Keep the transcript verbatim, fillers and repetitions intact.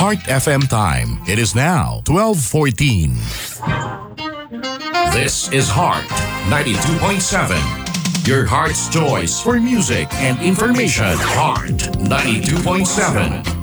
Heart F M time. It is now twelve fourteen. This is Heart ninety-two point seven. Your heart's choice for music and information. Heart ninety-two point seven.